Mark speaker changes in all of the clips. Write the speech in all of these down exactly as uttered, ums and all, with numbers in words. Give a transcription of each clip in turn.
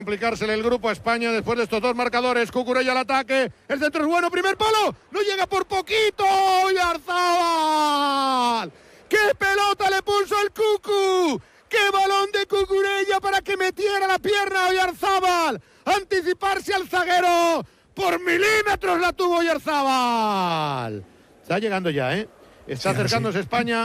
Speaker 1: Complicársele el grupo a España después de estos dos marcadores. Cucurella al ataque, el centro es bueno, primer palo, no llega por poquito. Oyarzabal, qué pelota le puso el Cucu, qué balón de Cucurella para que metiera la pierna a Oyarzabal, anticiparse al zaguero, por milímetros la tuvo Oyarzabal. Está llegando ya, ¿eh? Está sí, acercándose sí. España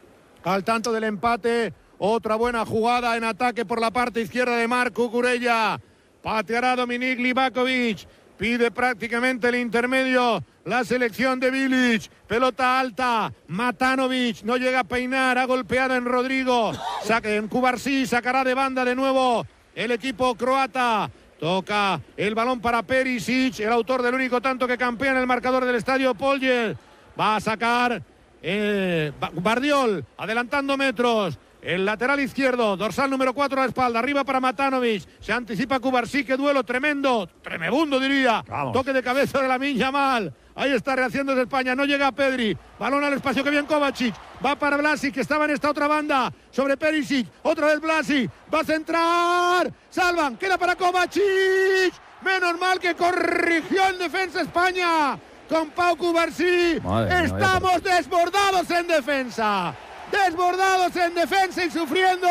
Speaker 1: al tanto del empate. Otra buena jugada en ataque por la parte izquierda de Marc Cucurella. Pateará Dominik Livakovic. Pide prácticamente el intermedio la selección de Bilic. Pelota alta. Matanovic no llega a peinar. Ha golpeado en Rodrigo. Saque en Cubarsí. Sacará de banda de nuevo el equipo croata. Toca el balón para Perisic, el autor del único tanto que campea en el marcador del estadio Polje. Va a sacar eh, Bardiol, adelantando metros. El lateral izquierdo, dorsal número cuatro a la espalda, arriba para Matanovic, se anticipa Cubarsí, qué duelo tremendo, tremebundo diría, Vamos. Toque de cabeza de Lamine Yamal, ahí está rehaciendo de España, no llega a Pedri, balón al espacio, que bien Kovacic, va para Vlasic, que estaba en esta otra banda, sobre Perisic, otra vez Vlasic, va a centrar, salvan, queda para Kovacic, menos mal que corrigió en defensa España, con Pau Cubarsí, Madre estamos mía, desbordados en defensa. Desbordados en defensa y sufriendo.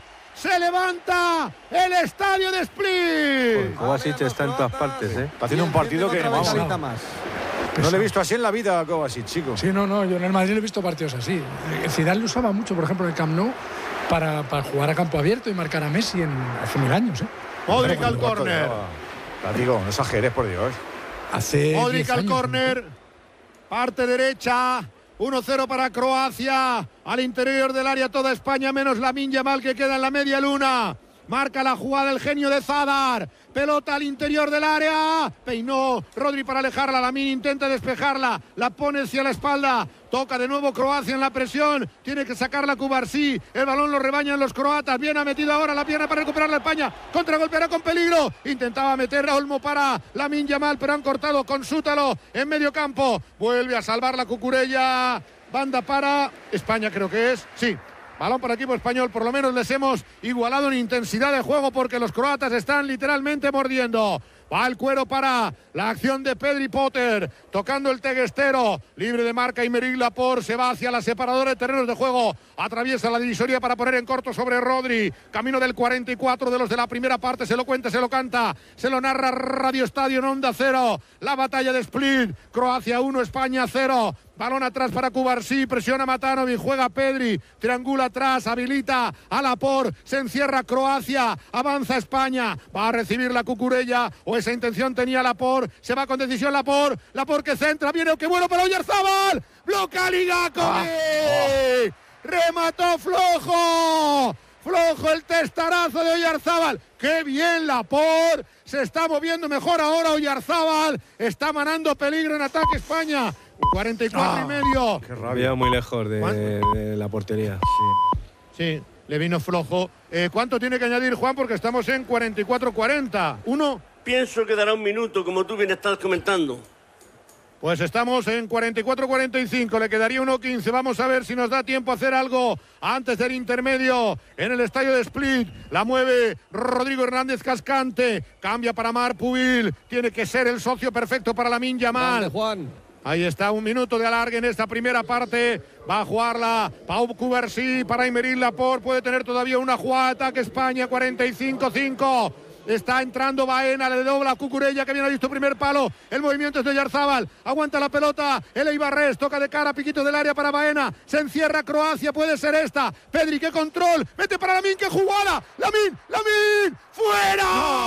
Speaker 1: Se levanta el estadio de Split.
Speaker 2: Kovacic está en todas partes, ¿eh?
Speaker 3: Está haciendo un partido que vamos, no, más. No le he visto así en la vida a Kovacic, chico.
Speaker 4: Sí, no, no, yo en el Madrid le he visto partidos así. El Zidane lo usaba mucho, por ejemplo, en el Camp Nou para, para jugar a campo abierto y marcar a Messi en, hace mil años, ¿eh?
Speaker 1: Modric al córner.
Speaker 3: Digo, no exageres, por Dios.
Speaker 4: Hace
Speaker 1: Modric al córner. Parte derecha. uno cero para Croacia, al interior del área toda España, menos Lamine Yamal que queda en la media luna. Marca la jugada el genio de Zadar, pelota al interior del área, peinó Rodri para alejarla, Lamine intenta despejarla, la pone hacia la espalda, toca de nuevo Croacia en la presión, tiene que sacarla Cubarsí, el balón lo rebañan los croatas, bien ha metido ahora la pierna para recuperar la España, contragolpeará con peligro, intentaba meter a Olmo para Lamine Yamal, pero han cortado con Sútalo en medio campo, vuelve a salvar la Cucurella, banda para España creo que es, sí. Balón para el equipo español, por lo menos les hemos igualado en intensidad de juego porque los croatas están literalmente mordiendo. Va el cuero para la acción de Pedri Potter, tocando el teguestero, libre de marca Aymeric Laporte, se va hacia la separadora de terrenos de juego, atraviesa la divisoria para poner en corto sobre Rodri, camino del cuarenta y cuatro de los de la primera parte, se lo cuenta, se lo canta, se lo narra Radio Estadio en Onda Cero, la batalla de Split, Croacia uno, España cero. Balón atrás para Cubarsí, presiona Matanovic, juega Pedri, triangula atrás, habilita a Laporte, se encierra Croacia, avanza España, va a recibir la Cucurella, o esa intención tenía Laporte, se va con decisión Laporte, Laporte que centra, viene, qué bueno para Oyarzabal, bloquea Livakovic, ah, oh. remató flojo, flojo el testarazo de Oyarzabal, qué bien Laporte, se está moviendo mejor ahora Oyarzabal, está manando peligro en ataque España. cuarenta y cuatro ah, y medio.
Speaker 2: Qué rabia, muy lejos de, de la portería. Sí.
Speaker 1: Sí, le vino flojo. Eh, ¿Cuánto tiene que añadir Juan? Porque estamos en cuarenta y cuatro cuarenta. ¿Uno?
Speaker 5: Pienso que dará un minuto, como tú bien estás comentando.
Speaker 1: Pues estamos en cuarenta y cuatro cuarenta y cinco, le quedaría uno quince. Vamos a ver si nos da tiempo a hacer algo antes del intermedio en el estadio de Split. La mueve Rodrigo Hernández Cascante, cambia para Marc Pubil. Tiene que ser el socio perfecto para Lamine Yamal.
Speaker 2: Dale, Juan.
Speaker 1: Ahí está, un minuto de alargue en esta primera parte. Va a jugarla Pau Cubarsí para Aymeric Laporte. Puede tener todavía una jugada. Ataque España, cuarenta y cinco cinco. Está entrando Baena, le dobla a Cucurella que viene visto primer palo. El movimiento es de Oyarzabal. Aguanta la pelota. El Eibarres toca de cara, piquito del área para Baena. Se encierra Croacia, puede ser esta. Pedri, qué control. Mete para Lamine, qué jugada. Lamine, Lamine. ¡Fuera!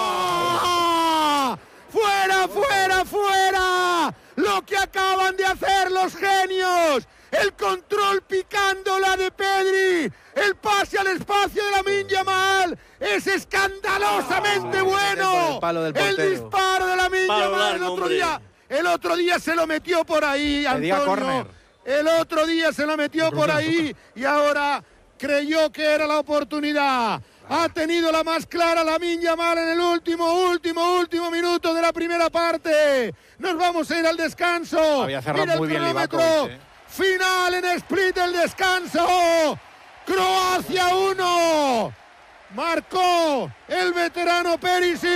Speaker 1: ¡No! ¡Fuera, fuera, fuera! Lo que acaban de hacer los genios. El control picándola de Pedri. El pase al espacio de Lamine Yamal. Es escandalosamente bueno.
Speaker 2: El, palo del
Speaker 1: el disparo de Lamine Yamal el otro día. El otro día se lo metió por ahí, Antonio. El otro día se lo metió por ahí y ahora creyó que era la oportunidad. Ha tenido la más clara Lamine Yamal en el último, último, último minuto de la primera parte. Nos vamos a ir al descanso.
Speaker 3: Había cerrado muy bien Livakovic, ¿eh?
Speaker 1: Final en Split, el descanso. Croacia uno. Marcó el veterano Perisic.